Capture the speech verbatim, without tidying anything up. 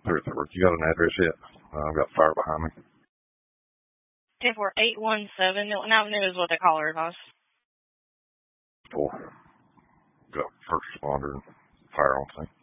Here at the work. You got an address yet? Uh, I've got fire behind me. ten four eight one seven Milton Avenue is what they call her house. Cool. Got first responder and fire on scene.